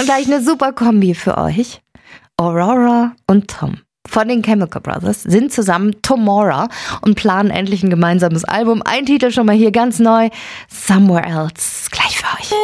Und gleich eine super Kombi für euch. Aurora und Tom von den Chemical Brothers sind zusammen Tomorrow und planen endlich ein gemeinsames Album. Ein Titel schon mal hier ganz neu, Somewhere Else, gleich für euch.